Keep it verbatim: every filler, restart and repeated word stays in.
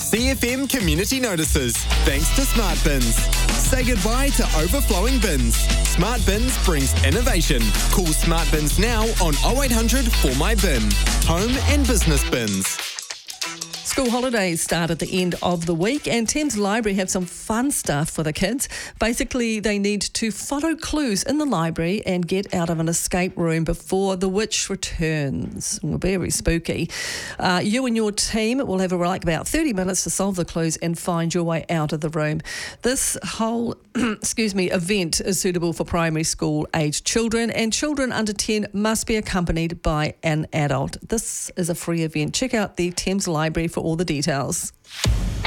C F M Community Notices, thanks to Smart Bins. Say goodbye to overflowing bins. Smart Bins brings innovation. Call Smart Bins now on oh eight hundred four my bin. Home and business bins. School holidays start at the end of the week, and Thames Library have some fun stuff for the kids. Basically, they need to follow clues in the library and get out of an escape room before the witch returns. Very spooky. Uh, you and your team will have like about thirty minutes to solve the clues and find your way out of the room. This whole excuse me, event is suitable for primary school aged children, and children under ten must be accompanied by an adult. This is a free event. Check out the Thames Library for all the details.